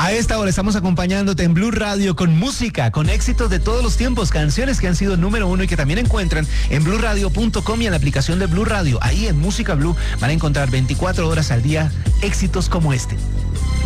A esta hora estamos acompañándote en Blue Radio con música, con éxitos de todos los tiempos, canciones que han sido número uno y que también encuentran en bluradio.com y en la aplicación de Blue Radio. Ahí en Música Blue van a encontrar 24 horas al día éxitos como este.